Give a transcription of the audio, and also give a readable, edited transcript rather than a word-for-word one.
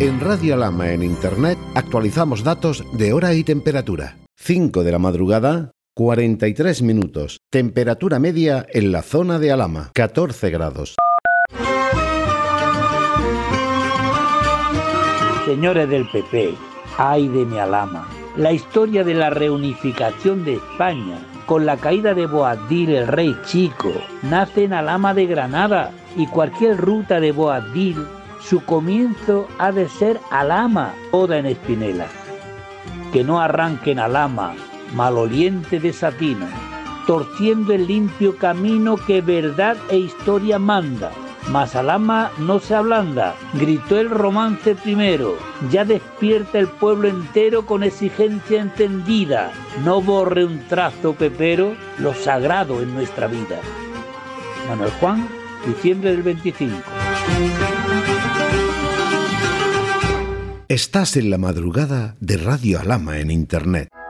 En Radio Alhama en Internet actualizamos datos de hora y temperatura. 5 de la madrugada, 43 minutos. Temperatura media en la zona de Alhama, 14 grados. Señores del PP, ay de mi Alhama. La historia de la reunificación de España con la caída de Boabdil el rey chico nace en Alhama de Granada, y cualquier ruta de Boabdil, su comienzo ha de ser Alhama, toda en espinela. Que no arranque en Alhama, maloliente de Satina, torciendo el limpio camino que verdad e historia manda. Mas Alhama no se ablanda, gritó el romance primero, ya despierta el pueblo entero con exigencia entendida. No borre un trazo pepero lo sagrado en nuestra vida. Manuel Juan, diciembre del 25. Estás en la madrugada de Radio Alhama en Internet.